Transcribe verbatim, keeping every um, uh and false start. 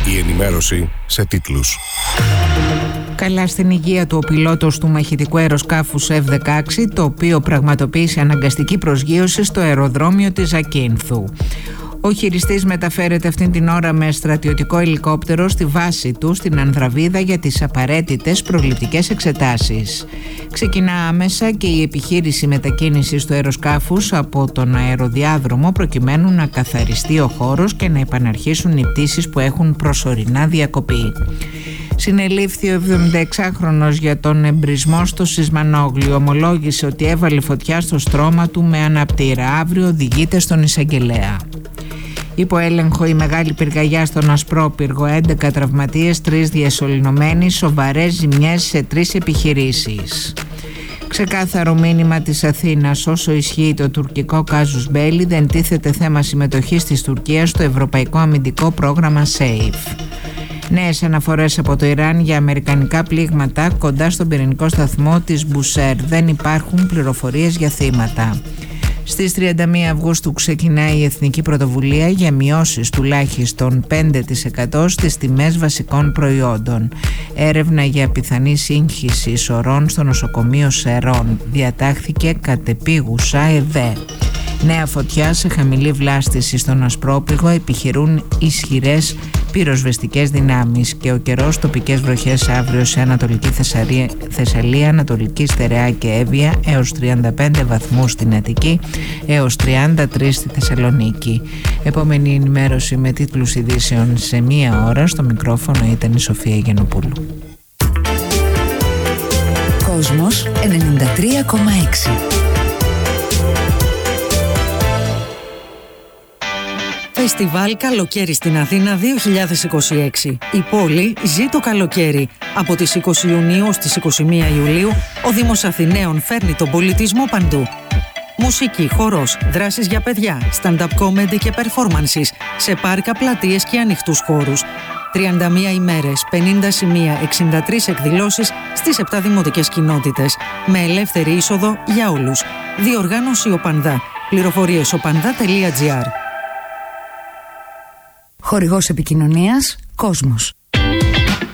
Η ενημέρωση σε τίτλους. Καλά στην υγεία του ο πιλότος του μαχητικού αεροσκάφους εφ δεκαέξι, το οποίο πραγματοποίησε αναγκαστική προσγείωση στο αεροδρόμιο της Ζακίνθου. Ο χειριστής μεταφέρεται αυτήν την ώρα με στρατιωτικό ελικόπτερο στη βάση του στην Ανδραβίδα για τις απαραίτητες προληπτικές εξετάσεις. Ξεκινά άμεσα και η επιχείρηση μετακίνησης του αεροσκάφους από τον αεροδιάδρομο προκειμένου να καθαριστεί ο χώρος και να επαναρχίσουν οι πτήσεις που έχουν προσωρινά διακοπεί. Συνελήφθη ο εβδομηνταεξάχρονος για τον εμπρισμό στο Σισμανόγλιο. Ομολόγησε ότι έβαλε φωτιά στο στρώμα του με αναπτήρα. Αύριο οδηγείται στον εισαγγελέα. Υπό έλεγχο η μεγάλη πυρκαγιά στον Ασπρόπυργο, έντεκα τραυματίες, τρεις διασωληνωμένοι, σοβαρές ζημιές σε τρεις επιχειρήσεις. Ξεκάθαρο μήνυμα της Αθήνας: όσο ισχύει το τουρκικό κάζους μπέλι, δεν τίθεται θέμα συμμετοχής της Τουρκίας στο ευρωπαϊκό αμυντικό πρόγραμμα SAFE. Νέες αναφορές από το Ιράν για αμερικανικά πλήγματα κοντά στον πυρηνικό σταθμό της Μπουσέρ. Δεν υπάρχουν πληροφορίες για θύματα. Στις τριάντα μία Αυγούστου ξεκινάει η Εθνική Πρωτοβουλία για μειώσεις τουλάχιστον πέντε τοις εκατό στις τιμές βασικών προϊόντων. Έρευνα για πιθανή σύγχυση ισορρών στο νοσοκομείο Σερών. Διατάχθηκε κατεπίγουσα ΕΔΕ. Νέα φωτιά σε χαμηλή βλάστηση στον Ασπρόπυργο, επιχειρούν ισχυρές πυροσβεστικές δυνάμεις. Και ο καιρός: τοπικές βροχές αύριο σε Ανατολική Θεσσαλία, Θεσσαλία, Ανατολική Στερεά και Εύβοια, έως τριάντα πέντε βαθμούς στην Αττική, έως τριάντα τρία στη Θεσσαλονίκη. Επόμενη ενημέρωση με τίτλους ειδήσεων σε μία ώρα. Στο μικρόφωνο ήταν η Σοφία Γενοπούλου. Κόσμος ενενήντα τρία κόμμα έξι. Φεστιβάλ Καλοκαίρι στην Αθήνα δύο χιλιάδες είκοσι έξι. Η πόλη ζει το καλοκαίρι. Από τις είκοσι Ιουνίου στις είκοσι μία Ιουλίου, ο Δήμος Αθηναίων φέρνει τον πολιτισμό παντού. Μουσική, χορός, δράσεις για παιδιά, stand-up comedy και performances σε πάρκα, πλατείες και ανοιχτούς χώρους. τριάντα μία ημέρες, πενήντα σημεία, εξήντα τρεις εκδηλώσεις στις επτά δημοτικές κοινότητες. Με ελεύθερη είσοδο για όλους. Διοργάνωση Οπανδά. Πληροφορίες οπανδά τελεία τζι άρ. Χορηγός επικοινωνίας Κόσμος.